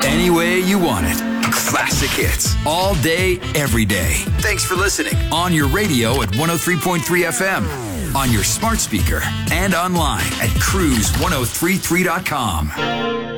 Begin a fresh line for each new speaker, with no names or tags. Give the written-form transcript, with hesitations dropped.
any way you want it. Classic hits, all day, every day. Thanks for listening on your radio at 103.3 FM, on your smart speaker, and online at cruise1033.com.